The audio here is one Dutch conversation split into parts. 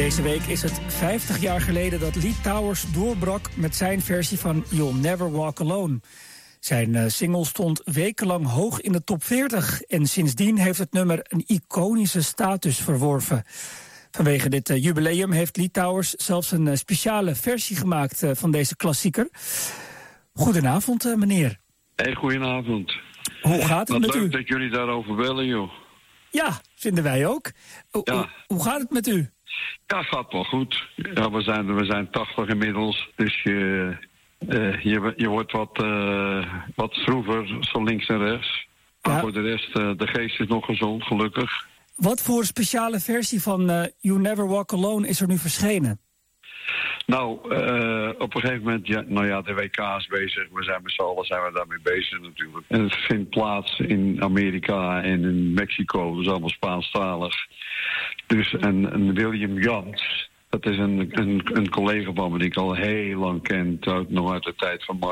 Deze week is het 50 jaar geleden dat Lee Towers doorbrak met zijn versie van You'll Never Walk Alone. Zijn single stond wekenlang hoog in de top 40 en sindsdien heeft het nummer een iconische status verworven. Vanwege dit jubileum heeft Lee Towers zelfs een speciale versie gemaakt van deze klassieker. Goedenavond, meneer. Hey, goedenavond. Hoe gaat het met u? Leuk dat jullie daarover bellen, joh. Ja, vinden wij ook. Hoe gaat het met u? Ja, het gaat wel goed. Ja, we zijn 80 inmiddels, dus je wordt wat stroever, zo links en rechts. Maar voor de rest, de geest is nog gezond, gelukkig. Wat voor speciale versie van You Never Walk Alone is er nu verschenen? Nou, op een gegeven moment, de WK is bezig. We zijn met z'n allen daarmee bezig natuurlijk. En het vindt plaats in Amerika en in Mexico, dus allemaal Spaanstalig. Dus en William Jans, dat is een collega van me die ik al heel lang ken, nog uit de tijd van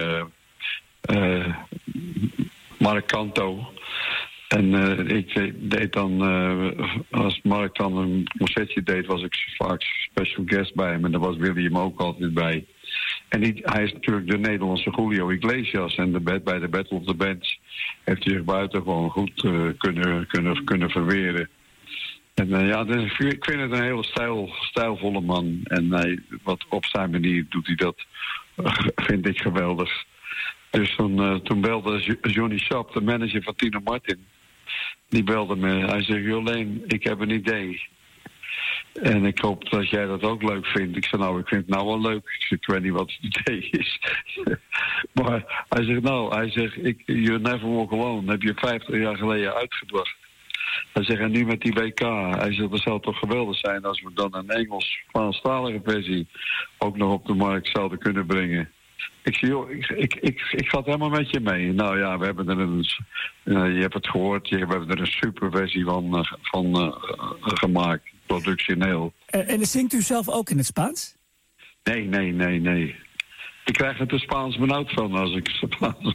Mark Kanto. En ik deed dan, als Mark dan een concertje deed, was ik vaak special guest bij hem. En daar was William ook altijd bij. En hij is natuurlijk de Nederlandse Julio Iglesias. En bij de Battle of the Bands heeft hij zich buitengewoon goed kunnen verweren. En dus ik vind het een hele stijlvolle man. En wat op zijn manier doet hij dat, vind ik geweldig. Dus toen belde Johnny Schaap, de manager van Tino Martin. Die belde me. Hij zegt, Jolene, ik heb een idee. En ik hoop dat jij dat ook leuk vindt. Ik zei, ik vind het nou wel leuk. Ik weet niet wat het idee is. Maar hij zegt, You Never Walk Alone heb je 50 jaar geleden uitgebracht. Hij zegt, en nu met die WK. Hij zegt, dat zou toch geweldig zijn als we dan een Engels-Spaanstalige versie ook nog op de markt zouden kunnen brengen. Ik zei, joh, ik ga het helemaal met je mee. Nou ja, we hebben er je hebt het gehoord, we hebben er een super versie van gemaakt, productioneel. En zingt u zelf ook in het Spaans? Nee. Ik krijg het er Spaans benauwd van als ik Spaans...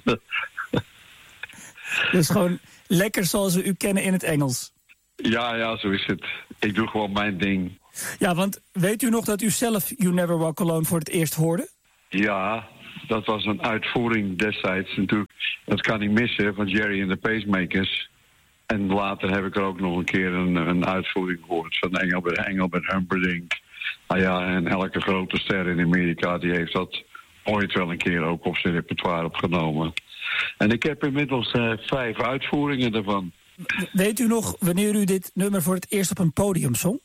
Dus gewoon lekker zoals we u kennen in het Engels? Ja, zo is het. Ik doe gewoon mijn ding. Ja, want weet u nog dat u zelf You Never Walk Alone voor het eerst hoorde? Ja, dat was een uitvoering destijds natuurlijk. Dat kan niet missen van Jerry and the Pacemakers. En later heb ik er ook nog een keer een uitvoering gehoord van Engelbert Humperdinck. Nou ja, en elke grote ster in Amerika die heeft dat ooit wel een keer ook op zijn repertoire opgenomen. En ik heb inmiddels 5 uitvoeringen ervan. Weet u nog wanneer u dit nummer voor het eerst op een podium zong?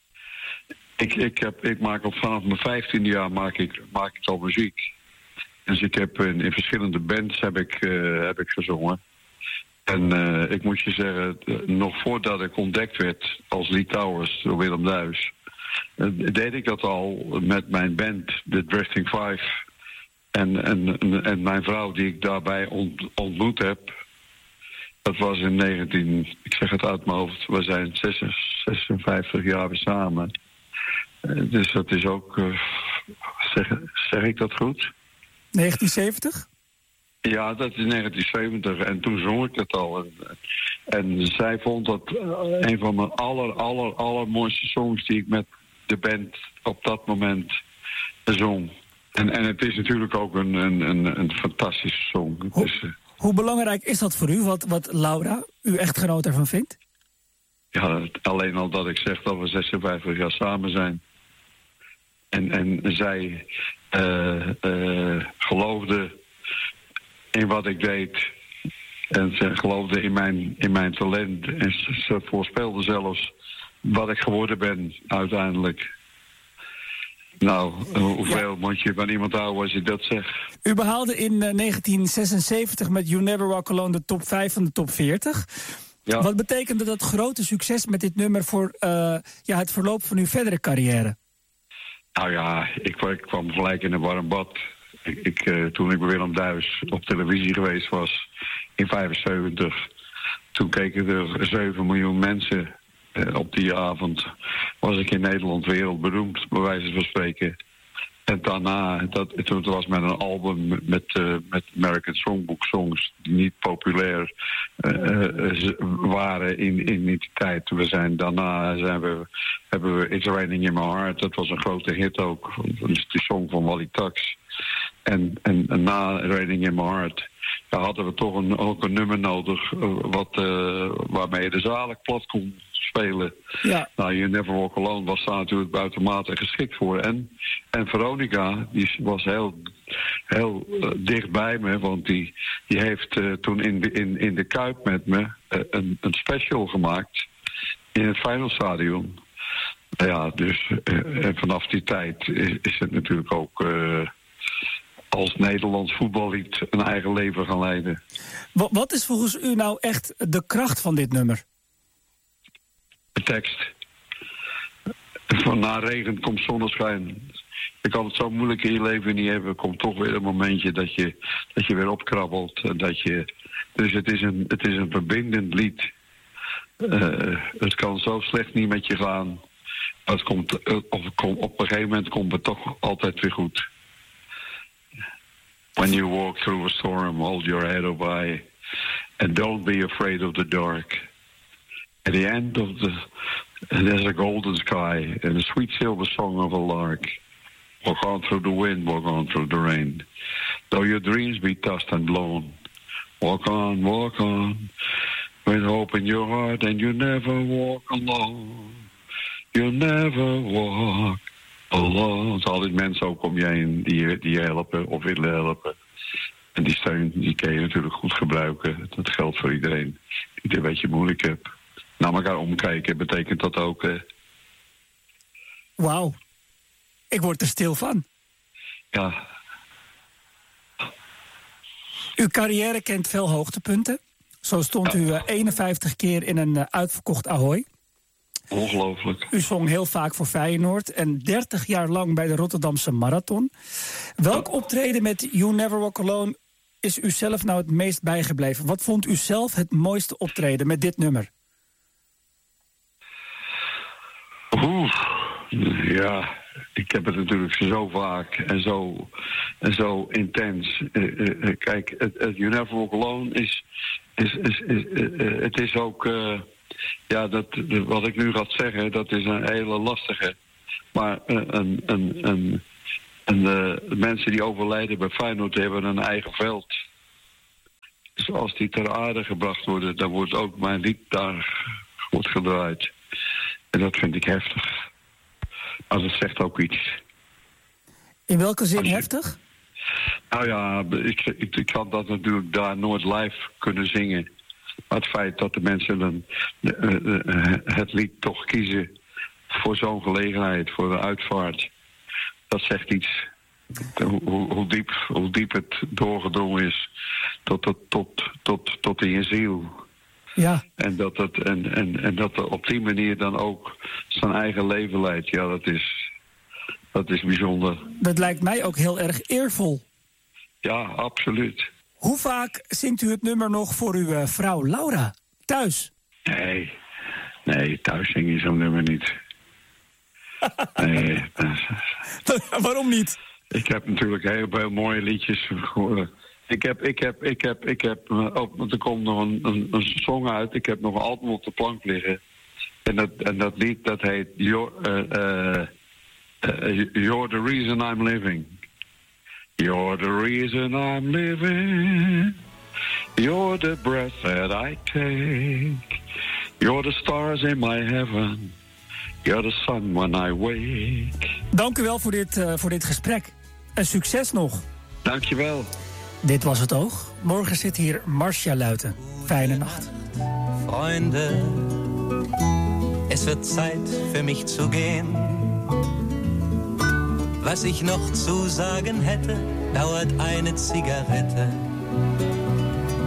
Ik maak vanaf mijn 15e jaar maak ik al muziek. Dus ik heb in verschillende bands heb ik gezongen. En ik moet je zeggen, nog voordat ik ontdekt werd als Lee Towers door Willem Duis, deed ik dat al met mijn band, The Drifting Five. En mijn vrouw die ik daarbij ontmoet heb, dat was in ik zeg het uit mijn hoofd, we zijn 56 jaar samen. Dus dat is ook, zeg ik dat goed? 1970? Ja, dat is 1970 en toen zong ik het al. En zij vond dat een van mijn allermooiste songs die ik met de band op dat moment zong. En het is natuurlijk ook een fantastische song. Hoe belangrijk is dat voor u, wat Laura, uw echtgenoot, ervan vindt? Ja, alleen al dat ik zeg dat we 56 jaar samen zijn. En zij geloofde in wat ik deed. En ze geloofde in mijn talent. En ze voorspelde zelfs wat ik geworden ben uiteindelijk. Nou, hoeveel moet je van iemand houden als je dat zegt? U behaalde in 1976 met You Never Walk Alone de top 5 van de top 40. Ja. Wat betekende dat grote succes met dit nummer voor het verloop van uw verdere carrière? Nou ja, ik kwam gelijk in een warm bad. Toen ik bij Willem Duis op televisie geweest was in 1975... toen keken er 7 miljoen mensen. Op die avond was ik in Nederland wereldberoemd, bij wijze van spreken. En daarna, het was met een album met American Songbook songs die niet populair waren in die tijd. Hebben we It's Raining in My Heart. Dat was een grote hit ook. Dat is de song van Wally Tax. En na Raining in My Heart hadden we toch ook een nummer nodig waarmee je de zalen plat kon spelen. Ja. Nou, You Never Walk Alone was daar natuurlijk buitenmate geschikt voor. En Veronica, die was heel dicht bij me, want die heeft toen in de Kuip met me een special gemaakt in het Feyenoordstadion. Ja, dus en vanaf die tijd is het natuurlijk ook als Nederlands voetballied een eigen leven gaan leiden. Wat is volgens u nou echt de kracht van dit nummer? De tekst. Van na regen komt zonneschijn. Je kan het zo moeilijk in je leven niet hebben. Er komt toch weer een momentje dat je weer opkrabbelt. Dus het is een verbindend lied. Het kan zo slecht niet met je gaan. Maar op een gegeven moment komt het toch altijd weer goed. When you walk through a storm, hold your head up high. And don't be afraid of the dark. At the end of there's a golden sky and a sweet silver song of a lark. Walk on through the wind, walk on through the rain. Though your dreams be tossed and blown. Walk on, with hope in your heart, and you never walk alone. You never walk alone. Er zijn altijd mensen ook om je heen die je helpen of willen helpen. En die steun, die kun je natuurlijk goed gebruiken. Dat geldt voor iedereen die het een beetje moeilijk hebt. Naar elkaar omkijken betekent dat ook. Wauw. Ik word er stil van. Ja. Uw carrière kent veel hoogtepunten. Zo stond u 51 keer in een uitverkocht Ahoy. Ongelooflijk. U zong heel vaak voor Feyenoord en 30 jaar lang bij de Rotterdamse Marathon. Welk optreden met You Never Walk Alone is u zelf nou het meest bijgebleven? Wat vond u zelf het mooiste optreden met dit nummer? Ja, ik heb het natuurlijk zo vaak en zo intens. Kijk, het You Never Walk Alone het is ook, wat ik nu ga zeggen, dat is een hele lastige. Maar de mensen die overlijden bij Feyenoord hebben een eigen veld. Dus als die ter aarde gebracht worden, dan wordt ook mijn lied daar gedraaid. En dat vind ik heftig. Maar dat zegt ook iets. In welke zin heftig? Nou ja, ik had dat natuurlijk daar nooit live kunnen zingen. Maar het feit dat de mensen het lied toch kiezen voor zo'n gelegenheid, voor de uitvaart, dat zegt iets. Hoe diep het doorgedrongen is tot in je ziel. Ja. En dat op die manier dan ook zijn eigen leven leidt. Ja, dat is bijzonder. Dat lijkt mij ook heel erg eervol. Ja, absoluut. Hoe vaak zingt u het nummer nog voor uw vrouw Laura? Thuis? Nee, thuis zing je zo'n nummer niet. Nee. Waarom niet? Ik heb natuurlijk heel veel mooie liedjes gehoord. Er komt nog een song uit. Ik heb nog een album op de plank liggen. En dat lied, dat heet You're the Reason I'm Living. You're the reason I'm living. You're the breath that I take. You're the stars in my heaven. You're the sun when I wake. Dank u wel voor dit gesprek. En succes nog. Dank je wel. Dit was het Oog. Morgen zit hier Marcia Luiten. Fijne Nacht. Freunde, es wird Zeit für mich zu gehen. Was ich noch zu sagen hätte, dauert eine Zigarette